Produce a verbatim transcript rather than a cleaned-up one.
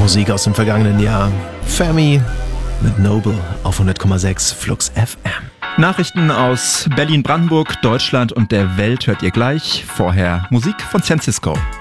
Musik aus dem vergangenen Jahr. Fermi mit Noble auf hundert Komma sechs Flux F M. Nachrichten aus Berlin, Brandenburg, Deutschland und der Welt hört ihr gleich. Vorher Musik von San Cisco.